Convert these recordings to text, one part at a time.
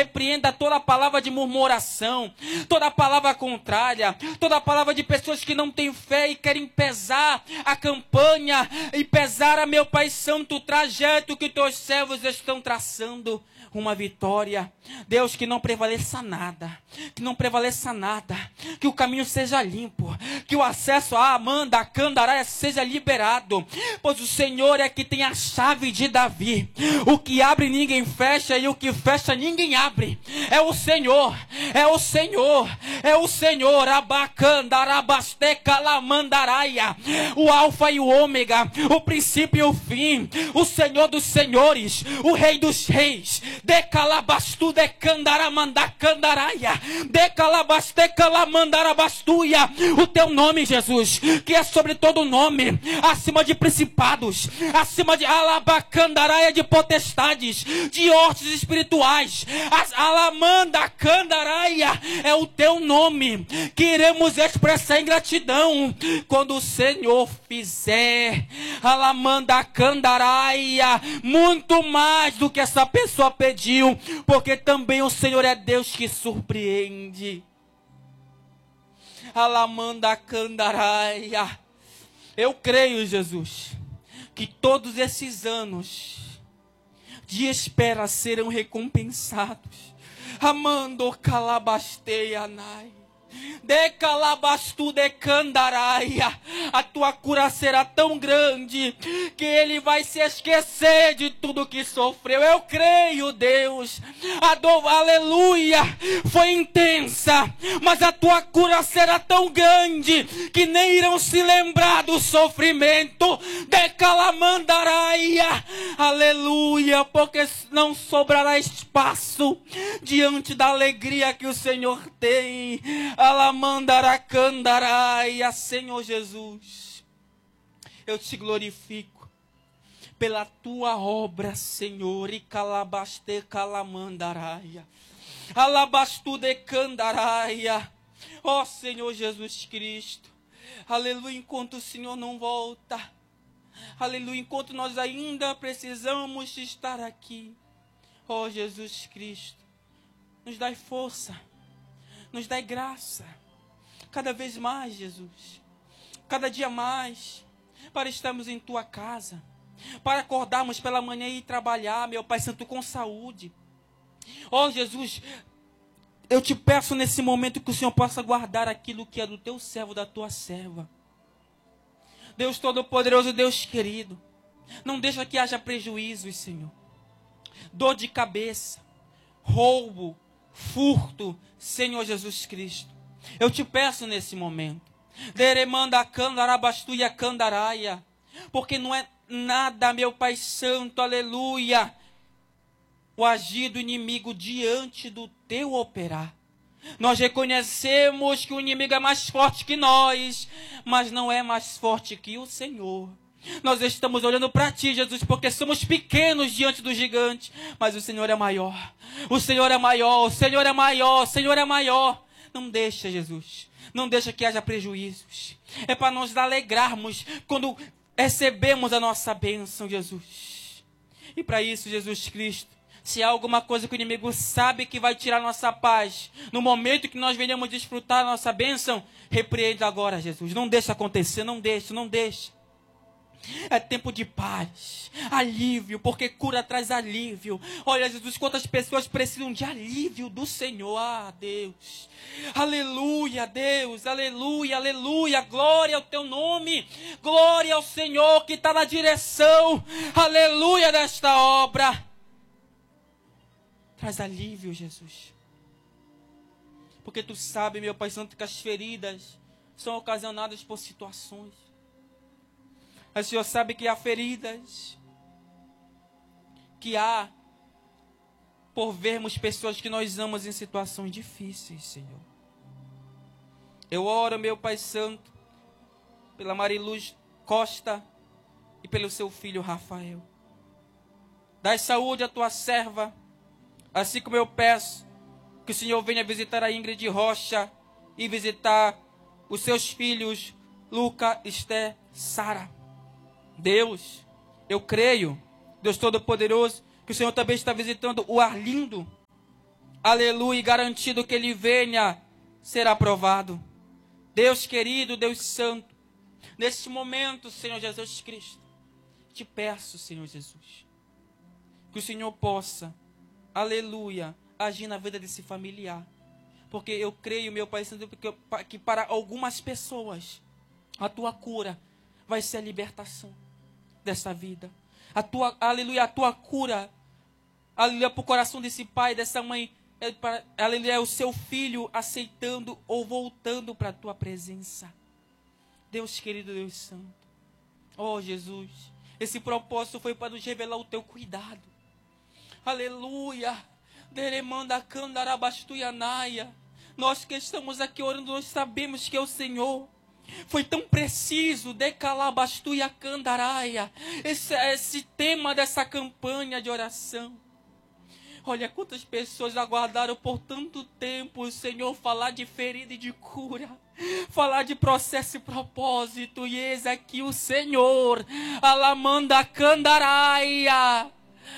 Repreenda toda palavra de murmuração, toda palavra contrária, toda palavra de pessoas que não têm fé e querem pesar a campanha e pesar, meu Pai Santo, o trajeto que teus servos estão traçando. Uma vitória, Deus, que não prevaleça nada, que o caminho seja limpo, que o acesso a Amanda, a Candaraia seja liberado, pois o Senhor é que tem a chave de Davi. O que abre ninguém fecha e o que fecha ninguém abre. É o Senhor, é o Senhor, é o Senhor. Abacandarabasteca lamandaraia, o alfa e o ômega, o princípio e o fim, o Senhor dos senhores, o Rei dos reis. Decalabastu de candaramandacandaraia, decalabasteca lamandarabastuia. O teu nome, Jesus, que é sobre todo nome, acima de principados, acima de alabacandaraia, de potestades, de hortes espirituais. Alamandacandaraia é o teu nome que iremos expressar em gratidão quando o Senhor fizer alamandacandaraia muito mais do que essa pessoa pediu, porque também o Senhor é Deus que surpreende. Alamandacandaraia. Eu creio, Jesus, que todos esses anos de espera serão recompensados. Amando calabasteia nai. Decalabastu de candaraia. A tua cura será tão grande que ele vai se esquecer de tudo que sofreu. Eu creio, Deus. A dor, aleluia, foi intensa, mas a tua cura será tão grande que nem irão se lembrar do sofrimento. Decalamandaraia, aleluia, porque não sobrará espaço diante da alegria que o Senhor tem. Alamandaracandaraia, Senhor Jesus, eu te glorifico pela tua obra, Senhor, e calabaste calamandaraia, alabastu de candaraia, ó Senhor Jesus Cristo, aleluia, enquanto o Senhor não volta, aleluia, enquanto nós ainda precisamos estar aqui, ó Jesus Cristo, nos dai força, nos dai graça, cada vez mais, Jesus, cada dia mais, para estarmos em tua casa, para acordarmos pela manhã e ir trabalhar, meu Pai Santo, com saúde. Ó Jesus, eu te peço nesse momento que o Senhor possa guardar aquilo que é do teu servo, da tua serva. Deus Todo-Poderoso, Deus querido, não deixa que haja prejuízos, Senhor, dor de cabeça, roubo, furto, Senhor Jesus Cristo. Eu te peço nesse momento, deremanda candarabastu e a candaraia, porque não é nada, meu Pai Santo, aleluia, o agir do inimigo diante do teu operar. Nós reconhecemos que o inimigo é mais forte que nós, mas não é mais forte que o Senhor. Nós estamos olhando para ti, Jesus, porque somos pequenos diante do gigante, mas o Senhor é maior. O Senhor é maior, o Senhor é maior, o Senhor é maior. Não deixa, Jesus, não deixa que haja prejuízos. É para nós alegrarmos quando recebemos a nossa bênção, Jesus. E para isso, Jesus Cristo, se há alguma coisa que o inimigo sabe que vai tirar nossa paz, no momento que nós venhamos desfrutar a nossa bênção, repreenda agora, Jesus. Não deixa acontecer, não deixa, não deixa. É tempo de paz, alívio, porque cura traz alívio. Olha, Jesus, quantas pessoas precisam de alívio do Senhor. Ah, Deus, aleluia, Deus, aleluia, aleluia. Glória ao teu nome, glória ao Senhor que está na direção, aleluia, desta obra. Traz alívio, Jesus, porque tu sabe, meu Pai Santo, que as feridas são ocasionadas por situações. Mas o Senhor sabe que há feridas, que há por vermos pessoas que nós amamos em situações difíceis, Senhor. Eu oro, meu Pai Santo, pela Mariluz Costa e pelo seu filho Rafael. Dai saúde à tua serva, assim como eu peço que o Senhor venha visitar a Ingrid Rocha e visitar os seus filhos Luca, Esté, Sara. Deus, eu creio, Deus Todo-Poderoso, que o Senhor também está visitando o Arlindo, aleluia, e garantido que ele venha ser aprovado. Deus querido, Deus santo, neste momento, Senhor Jesus Cristo, te peço, Senhor Jesus, que o Senhor possa, aleluia, agir na vida desse familiar. Porque eu creio, meu Pai Santo, que para algumas pessoas, a tua cura vai ser a libertação dessa vida. Aleluia, a tua cura, aleluia, para o coração desse pai, dessa mãe, aleluia, é o seu filho aceitando ou voltando para a tua presença. Deus querido, Deus santo. Oh, Jesus, esse propósito foi para nos revelar o teu cuidado. Aleluia. Deremanda candarabastuianaia. Nós que estamos aqui orando, nós sabemos que é o Senhor. Foi tão preciso, decalabastuia candaraia, esse tema dessa campanha de oração. Olha quantas pessoas aguardaram por tanto tempo o Senhor falar de ferida e de cura, falar de processo e propósito, e eis aqui o Senhor, alamanda candaraia,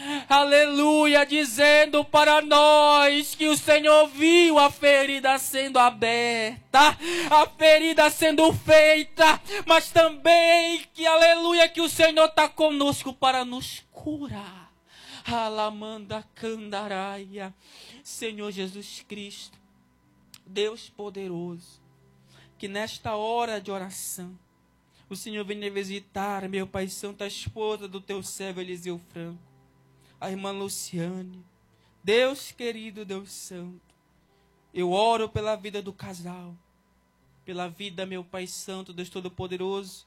aleluia, dizendo para nós que o Senhor viu a ferida sendo aberta, a ferida sendo feita, mas também que, aleluia, que o Senhor está conosco para nos curar. Alamanda candaraia. Senhor Jesus Cristo, Deus poderoso, que nesta hora de oração o Senhor venha visitar, meu Pai Santo, a esposa do teu servo Eliseu Franco, a irmã Luciane. Deus querido, Deus santo, eu oro pela vida do casal, pela vida, meu Pai Santo, Deus Todo-Poderoso,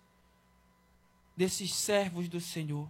desses servos do Senhor.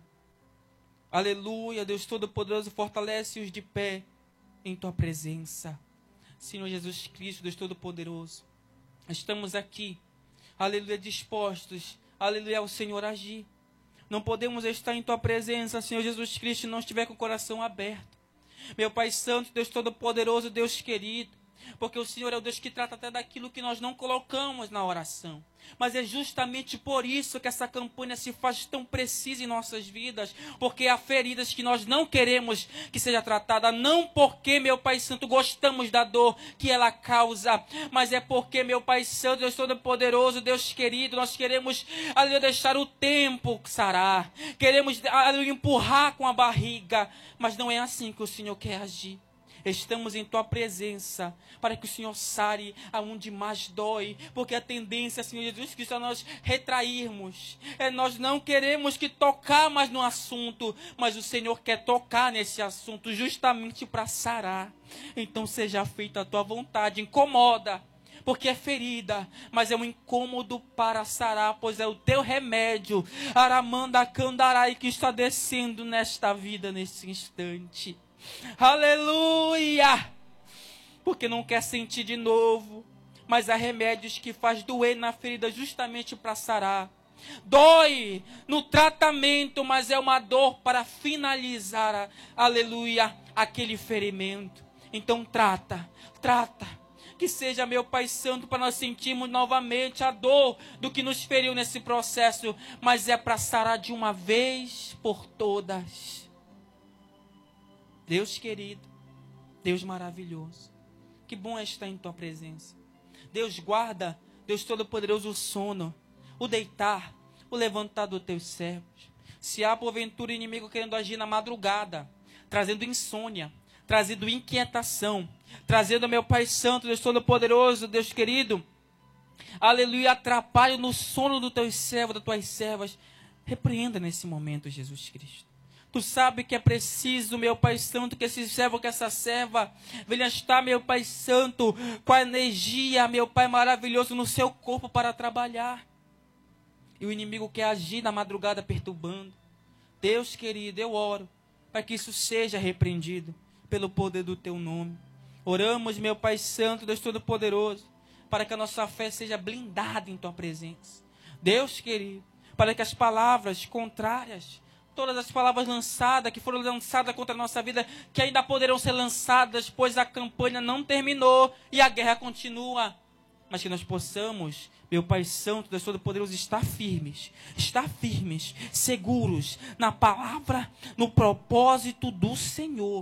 Aleluia, Deus Todo-Poderoso, fortalece-os de pé em tua presença. Senhor Jesus Cristo, Deus Todo-Poderoso, estamos aqui, aleluia, dispostos, aleluia, ao Senhor agir. Não podemos estar em tua presença, Senhor Jesus Cristo, se não estiver com o coração aberto. Meu Pai Santo, Deus Todo-Poderoso, Deus querido, porque o Senhor é o Deus que trata até daquilo que nós não colocamos na oração. Mas é justamente por isso que essa campanha se faz tão precisa em nossas vidas, porque há feridas que nós não queremos que seja tratada, não porque, meu Pai Santo, gostamos da dor que ela causa, mas é porque, meu Pai Santo, Deus Todo-Poderoso, Deus querido, nós queremos, aleluia, deixar o tempo sarar, queremos, aleluia, empurrar com a barriga, mas não é assim que o Senhor quer agir. Estamos em tua presença para que o Senhor sare aonde mais dói, porque a tendência, Senhor Jesus Cristo, é nós retrairmos. Nós não queremos que tocar mais no assunto, mas o Senhor quer tocar nesse assunto justamente para sarar. Então seja feita a tua vontade. Incomoda, porque é ferida, mas é um incômodo para sarar, pois é o teu remédio, Aramanda Candarai, que está descendo nesta vida, nesse instante. Aleluia! Porque não quer sentir de novo, mas há remédios que faz doer na ferida justamente para sarar. Dói no tratamento, mas é uma dor para finalizar, aleluia, aquele ferimento. Então trata. Que seja, meu Pai Santo, para nós sentirmos novamente a dor do que nos feriu nesse processo, mas é para sarar de uma vez por todas. Deus querido, Deus maravilhoso, que bom é estar em tua presença. Deus guarda, Deus Todo-Poderoso, o sono, o deitar, o levantar dos teus servos. Se há porventura inimigo querendo agir na madrugada, trazendo insônia, trazendo inquietação, trazendo, meu Pai Santo, Deus Todo-Poderoso, Deus querido, aleluia, atrapalho no sono dos teus servos, das tuas servas, repreenda nesse momento, Jesus Cristo. Tu sabe que é preciso, meu Pai Santo, que esse servo, que essa serva venha estar, meu Pai Santo, com a energia, meu Pai maravilhoso, no seu corpo para trabalhar. E o inimigo quer agir na madrugada perturbando. Deus querido, eu oro para que isso seja repreendido pelo poder do teu nome. Oramos, meu Pai Santo, Deus Todo-Poderoso, para que a nossa fé seja blindada em tua presença. Deus querido, para que as palavras contrárias, todas as palavras lançadas, que foram lançadas contra a nossa vida, que ainda poderão ser lançadas, pois a campanha não terminou e a guerra continua. Mas que nós possamos, meu Pai Santo, Deus Todo-Poderoso, estar firmes, seguros na palavra, no propósito do Senhor.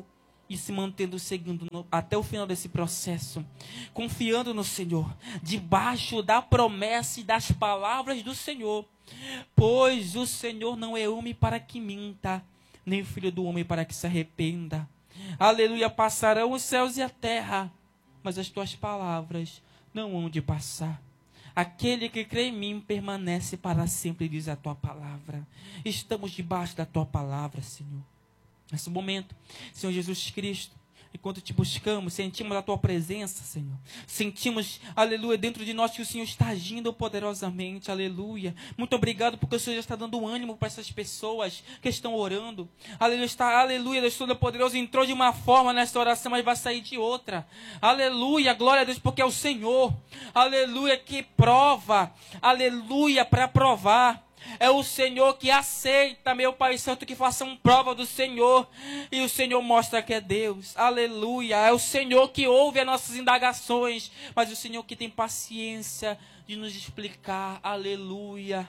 e se mantendo seguindo até o final desse processo, confiando no Senhor, debaixo da promessa e das palavras do Senhor. Pois o Senhor não é homem para que minta, nem filho do homem para que se arrependa. Aleluia, passarão os céus e a terra, mas as tuas palavras não hão de passar. Aquele que crê em mim permanece para sempre, diz a tua palavra. Estamos debaixo da tua palavra, Senhor. Nesse momento, Senhor Jesus Cristo, enquanto te buscamos, sentimos a tua presença, Senhor. Sentimos, aleluia, dentro de nós que o Senhor está agindo poderosamente, aleluia. Muito obrigado porque o Senhor já está dando ânimo para essas pessoas que estão orando. Aleluia, Deus Todo-Poderoso entrou de uma forma nessa oração, mas vai sair de outra. Aleluia, glória a Deus, porque é o Senhor, aleluia, que prova, aleluia, para provar. É o Senhor que aceita, meu Pai Santo, que façam prova do Senhor. E o Senhor mostra que é Deus. Aleluia. É o Senhor que ouve as nossas indagações. Mas o Senhor que tem paciência de nos explicar. Aleluia.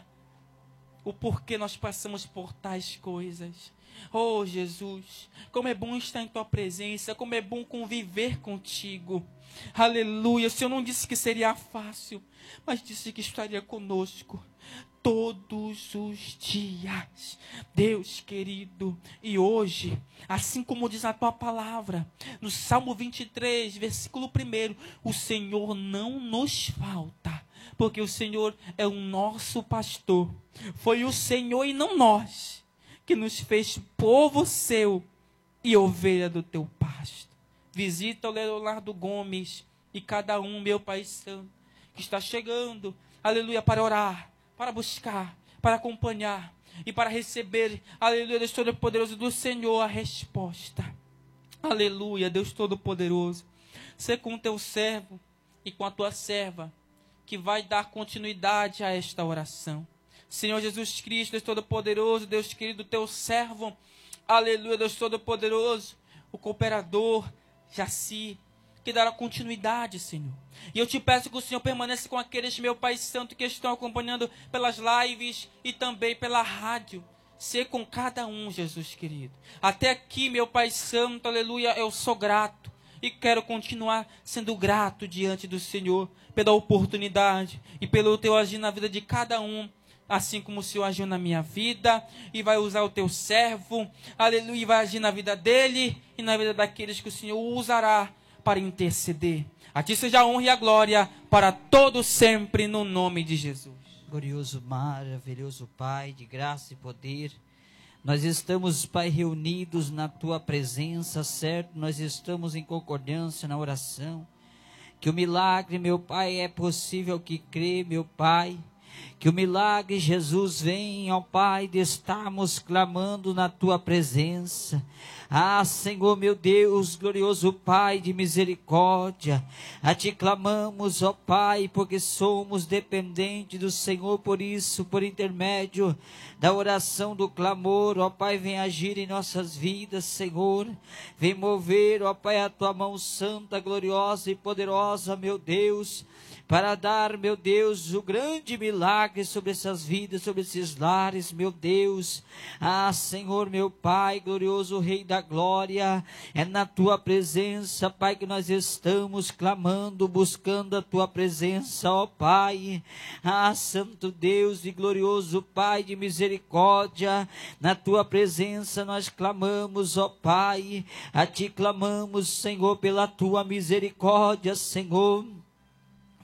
O porquê nós passamos por tais coisas. Oh, Jesus. Como é bom estar em tua presença. Como é bom conviver contigo. Aleluia. O Senhor não disse que seria fácil, mas disse que estaria conosco todos os dias, Deus querido. E hoje, assim como diz a tua palavra, no Salmo 23, versículo 1, o Senhor não nos falta, porque o Senhor é o nosso pastor. Foi o Senhor e não nós que nos fez povo seu e ovelha do teu pasto. Visita o Leonardo Gomes e cada um, meu Pai Santo, que está chegando, aleluia, para orar, para buscar, para acompanhar e para receber, aleluia, Deus Todo-Poderoso, do Senhor a resposta. Aleluia, Deus Todo-Poderoso. Sê com o teu servo e com a tua serva, que vai dar continuidade a esta oração. Senhor Jesus Cristo, Deus Todo-Poderoso, Deus querido, teu servo, aleluia, Deus Todo-Poderoso, o cooperador, Jaci, que dará continuidade, Senhor. E eu te peço que o Senhor permaneça com aqueles, meu Pai Santo, que estão acompanhando pelas lives e também pela rádio. Ser com cada um, Jesus querido. Até aqui, meu Pai Santo, aleluia, eu sou grato. E quero continuar sendo grato diante do Senhor pela oportunidade e pelo teu agir na vida de cada um. Assim como o Senhor agiu na minha vida e vai usar o teu servo, aleluia, e vai agir na vida dele e na vida daqueles que o Senhor usará para interceder. A ti seja a honra e a glória para todo sempre, no nome de Jesus. Glorioso, maravilhoso Pai, de graça e poder, nós estamos, Pai, reunidos na tua presença, certo? Nós estamos em concordância na oração, que o milagre, meu Pai, é possível que crê, meu Pai. Que o milagre, Jesus, vem, ó Pai, de estarmos clamando na tua presença. Ah, Senhor, meu Deus, glorioso Pai de misericórdia, a ti clamamos, ó Pai, porque somos dependentes do Senhor, por isso, por intermédio da oração do clamor, ó Pai, vem agir em nossas vidas, Senhor, vem mover, ó Pai, a tua mão santa, gloriosa e poderosa, meu Deus, para dar, meu Deus, o grande milagre sobre essas vidas, sobre esses lares, meu Deus. Ah, Senhor, meu Pai, glorioso Rei da glória, é na tua presença, Pai, que nós estamos clamando, buscando a tua presença, ó Pai. Ah, Santo Deus e glorioso Pai de misericórdia, na tua presença nós clamamos, ó Pai. A ti clamamos, Senhor, pela tua misericórdia, Senhor.